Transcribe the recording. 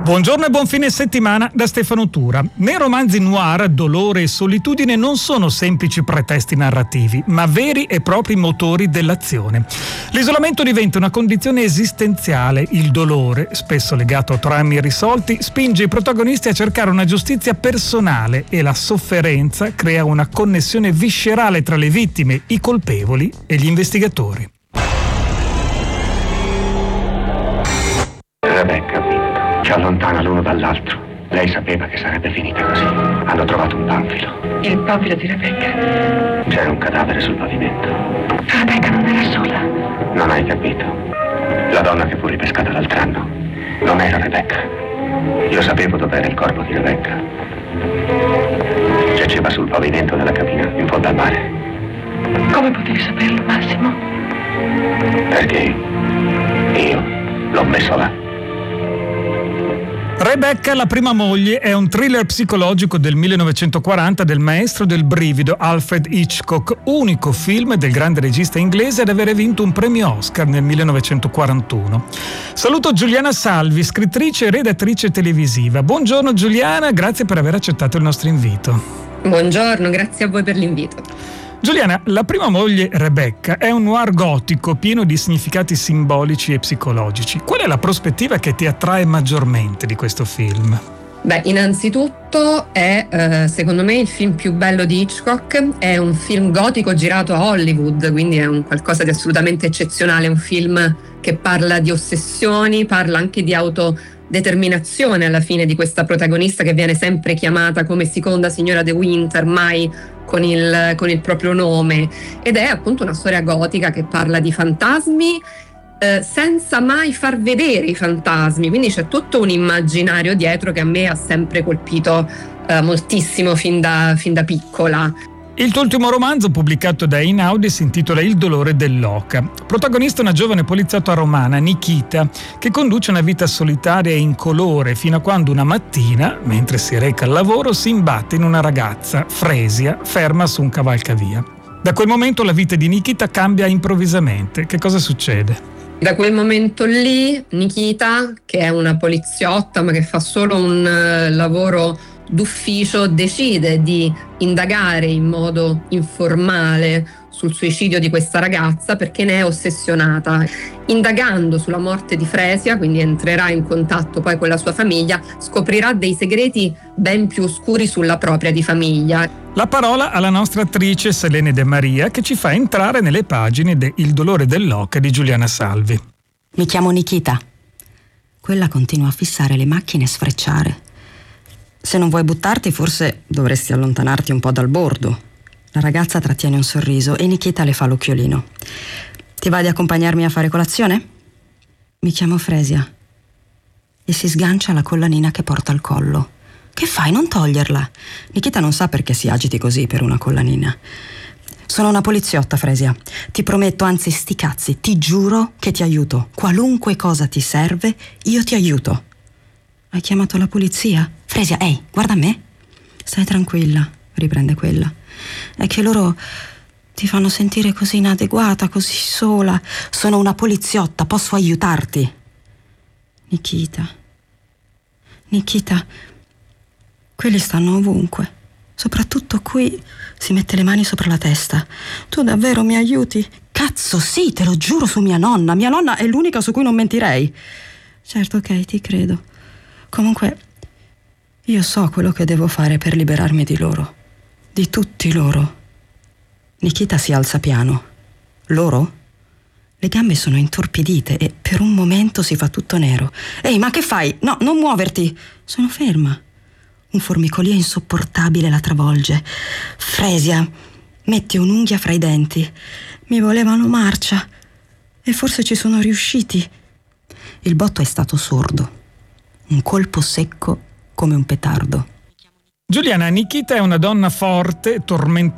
Buongiorno e buon fine settimana da Stefano Tura. Nei romanzi noir, dolore e solitudine non sono semplici pretesti narrativi, ma veri e propri motori dell'azione. L'isolamento diventa una condizione esistenziale. Il dolore, spesso legato a traumi irrisolti, spinge i protagonisti a cercare una giustizia personale e la sofferenza crea una connessione viscerale tra le vittime, i colpevoli e gli investigatori. Rebecca ha vinto. Ci allontana l'uno dall'altro. Lei sapeva che sarebbe finita così. Hanno trovato un panfilo. Il panfilo di Rebecca? C'era un cadavere sul pavimento. Rebecca non era sola. Non hai capito. La donna che fu ripescata l'altro anno non era Rebecca. Io sapevo dov'era il corpo di Rebecca. Giaceva sul pavimento della cabina, in fondo al mare. Come potevi saperlo, Massimo? Perché io l'ho messo là. Rebecca, la prima moglie, è un thriller psicologico del 1940 del maestro del brivido Alfred Hitchcock, unico film del grande regista inglese ad avere vinto un premio Oscar nel 1941. Saluto Giuliana Salvi, scrittrice e redattrice televisiva. Buongiorno Giuliana, grazie per aver accettato il nostro invito. Buongiorno, grazie a voi per l'invito. Giuliana, la prima moglie Rebecca è un noir gotico pieno di significati simbolici e psicologici. Qual è la prospettiva che ti attrae maggiormente di questo film? Beh, innanzitutto è secondo me il film più bello di Hitchcock. È un film gotico girato a Hollywood, quindi è un qualcosa di assolutamente eccezionale, un film che parla di ossessioni, parla anche di autodeterminazione alla fine di questa protagonista che viene sempre chiamata come seconda signora De Winter, mai con il proprio nome, ed è appunto una storia gotica che parla di fantasmi senza mai far vedere i fantasmi, quindi c'è tutto un immaginario dietro che a me ha sempre colpito moltissimo fin da piccola. Il tuo ultimo romanzo, pubblicato da Einaudi, si intitola Il dolore dell'oca. Protagonista una giovane poliziotta romana, Nikita, che conduce una vita solitaria e incolore fino a quando una mattina, mentre si reca al lavoro, si imbatte in una ragazza, Fresia, ferma su un cavalcavia. Da quel momento la vita di Nikita cambia improvvisamente. Che cosa succede? Da quel momento lì, Nikita, che è una poliziotta ma che fa solo un lavoro d'ufficio, decide di indagare in modo informale sul suicidio di questa ragazza perché ne è ossessionata. Indagando sulla morte di Fresia, quindi entrerà in contatto poi con la sua famiglia, scoprirà dei segreti ben più oscuri sulla propria di famiglia. La parola alla nostra attrice Selene De Maria, che ci fa entrare nelle pagine de Il dolore dell'oca di Giuliana Salvi. Mi chiamo Nikita. Quella continua a fissare le macchine e sfrecciare. Se non vuoi buttarti, forse dovresti allontanarti un po' dal bordo. La ragazza trattiene un sorriso e Nikita le fa l'occhiolino. Ti vai di accompagnarmi a fare colazione? Mi chiamo Fresia. E si sgancia la collanina che porta al collo. Che fai? Non toglierla. Nikita non sa perché si agiti così per una collanina. Sono una poliziotta, Fresia. Ti prometto, anzi sti cazzi, ti giuro che ti aiuto. Qualunque cosa ti serve, io ti aiuto. Hai chiamato la polizia? Fresia, ehi, guarda me. Stai tranquilla, riprende quella. È che loro ti fanno sentire così inadeguata, così sola. Sono una poliziotta, posso aiutarti. Nikita, quelli stanno ovunque. Soprattutto qui. Si mette le mani sopra la testa. Tu davvero mi aiuti? Cazzo, sì, te lo giuro su mia nonna. Mia nonna è l'unica su cui non mentirei. Certo, ok, ti credo. Comunque, io so quello che devo fare per liberarmi di loro. Di tutti loro. Nikita si alza piano. Loro? Le gambe sono intorpidite e per un momento si fa tutto nero. Ehi, ma che fai? No, non muoverti! Sono ferma. Un formicolio insopportabile la travolge. Fresia, metti un'unghia fra i denti. Mi volevano marcia. E forse ci sono riusciti. Il botto è stato sordo. Un colpo secco come un petardo. Giuliana, Nikita è una donna forte, tormentata